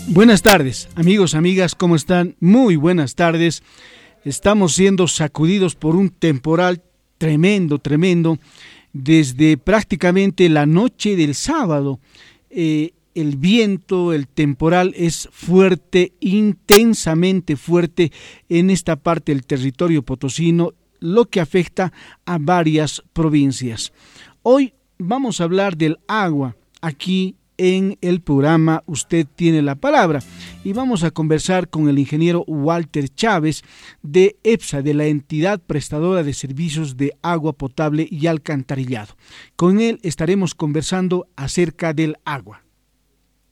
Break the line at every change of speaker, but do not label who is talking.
Buenas tardes, amigos, amigas, ¿cómo están? Muy buenas tardes. Estamos siendo sacudidos por un temporal tremendo, tremendo, desde prácticamente la noche del sábado. El viento, el temporal es fuerte, intensamente fuerte en esta parte del territorio potosino, lo que afecta a varias provincias. Hoy vamos a hablar del agua aquí en el programa Usted tiene la palabra y vamos a conversar con el ingeniero Walter Chávez de EPSA, de la entidad prestadora de servicios de agua potable y alcantarillado. Con él estaremos conversando acerca del agua.